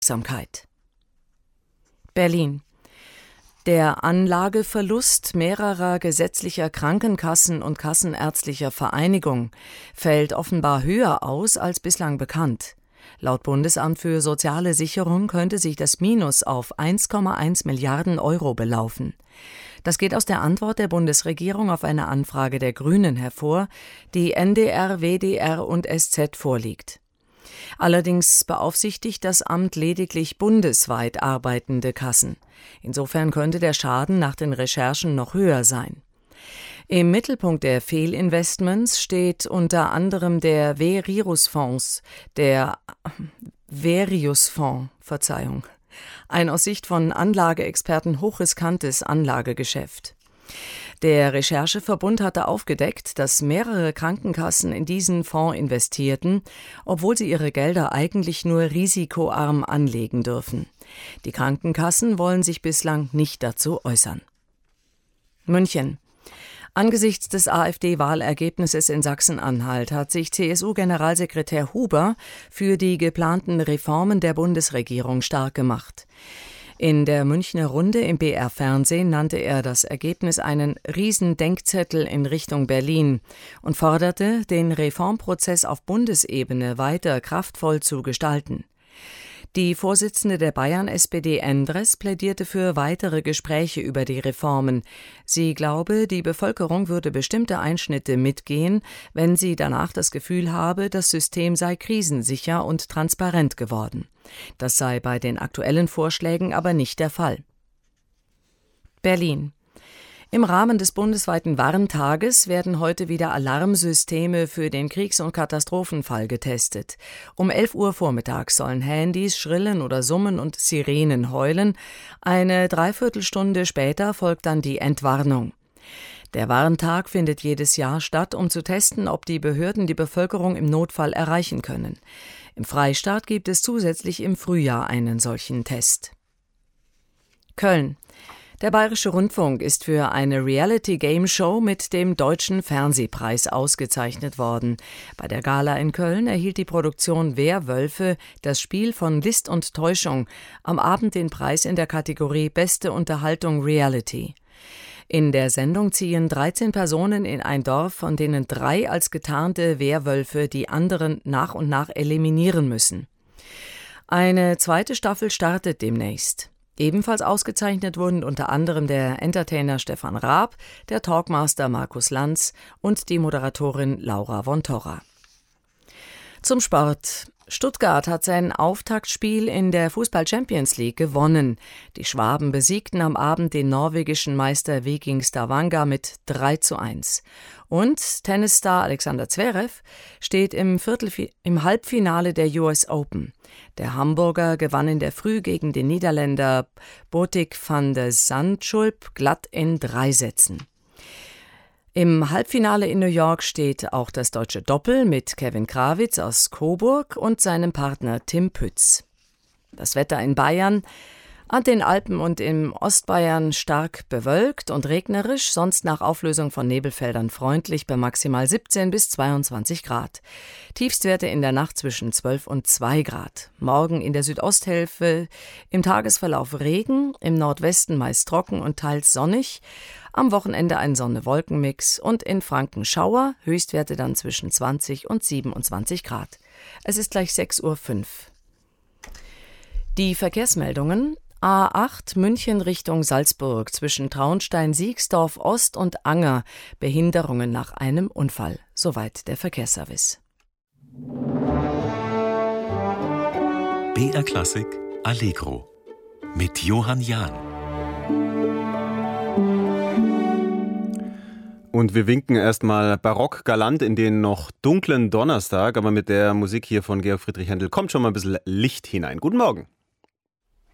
Wirksamkeit. Berlin. Der Anlageverlust mehrerer gesetzlicher Krankenkassen und kassenärztlicher Vereinigung fällt offenbar höher aus als bislang bekannt. Laut Bundesamt für soziale Sicherung könnte sich das Minus auf 1,1 Milliarden Euro belaufen. Das geht aus der Antwort der Bundesregierung auf eine Anfrage der Grünen hervor, die NDR, WDR und SZ vorliegt. Allerdings beaufsichtigt das Amt lediglich bundesweit arbeitende Kassen. Insofern könnte der Schaden nach den Recherchen noch höher sein. Im Mittelpunkt der Fehlinvestments steht unter anderem der Verius-Fonds, ein aus Sicht von Anlageexperten hochriskantes Anlagegeschäft. Der Rechercheverbund hatte aufgedeckt, dass mehrere Krankenkassen in diesen Fonds investierten, obwohl sie ihre Gelder eigentlich nur risikoarm anlegen dürfen. Die Krankenkassen wollen sich bislang nicht dazu äußern. München. Angesichts des AfD-Wahlergebnisses in Sachsen-Anhalt hat sich CSU-Generalsekretär Huber für die geplanten Reformen der Bundesregierung stark gemacht. In der Münchner Runde im BR-Fernsehen nannte er das Ergebnis einen Riesendenkzettel in Richtung Berlin und forderte, den Reformprozess auf Bundesebene weiter kraftvoll zu gestalten. Die Vorsitzende der Bayern-SPD Endres plädierte für weitere Gespräche über die Reformen. Sie glaube, die Bevölkerung würde bestimmte Einschnitte mitgehen, wenn sie danach das Gefühl habe, das System sei krisensicher und transparent geworden. Das sei bei den aktuellen Vorschlägen aber nicht der Fall. Berlin. Im Rahmen des bundesweiten Warntages werden heute wieder Alarmsysteme für den Kriegs- und Katastrophenfall getestet. Um 11 Uhr vormittags sollen Handys schrillen oder summen und Sirenen heulen. Eine Dreiviertelstunde später folgt dann die Entwarnung. Der Warntag findet jedes Jahr statt, um zu testen, ob die Behörden die Bevölkerung im Notfall erreichen können. Im Freistaat gibt es zusätzlich im Frühjahr einen solchen Test. Köln. Der Bayerische Rundfunk ist für eine Reality-Game-Show mit dem Deutschen Fernsehpreis ausgezeichnet worden. Bei der Gala in Köln erhielt die Produktion Werwölfe, das Spiel von List und Täuschung, am Abend den Preis in der Kategorie Beste Unterhaltung Reality. In der Sendung ziehen 13 Personen in ein Dorf, von denen 3 als getarnte Werwölfe die anderen nach und nach eliminieren müssen. Eine zweite Staffel startet demnächst. Ebenfalls ausgezeichnet wurden unter anderem der Entertainer Stefan Raab, der Talkmaster Markus Lanz und die Moderatorin Laura von Torra. Zum Sport. Stuttgart hat sein Auftaktspiel in der Fußball-Champions League gewonnen. Die Schwaben besiegten am Abend den norwegischen Meister Viking Stavanger mit 3:1. Und Tennisstar Alexander Zverev steht im Halbfinale der US Open. Der Hamburger gewann in der Früh gegen den Niederländer Botic van de Zandschulp glatt in 3 Sätzen. Im Halbfinale in New York steht auch das deutsche Doppel mit Kevin Krawitz aus Coburg und seinem Partner Tim Pütz. Das Wetter in Bayern: an den Alpen und im Ostbayern stark bewölkt und regnerisch, sonst nach Auflösung von Nebelfeldern freundlich bei maximal 17 bis 22 Grad. Tiefstwerte in der Nacht zwischen 12 und 2 Grad. Morgen in der Südosthälfte im Tagesverlauf Regen, im Nordwesten meist trocken und teils sonnig. Am Wochenende ein Sonne-Wolken-Mix und in Franken Schauer, Höchstwerte dann zwischen 20 und 27 Grad. Es ist gleich 6:05 Uhr. Die Verkehrsmeldungen: A8 München Richtung Salzburg zwischen Traunstein, Siegsdorf Ost und Anger. Behinderungen nach einem Unfall. Soweit der Verkehrsservice. BR Klassik Allegro mit Johann Jahn. Und wir winken erstmal barock galant in den noch dunklen Donnerstag, aber mit der Musik hier von Georg Friedrich Händel kommt schon mal ein bisschen Licht hinein. Guten Morgen.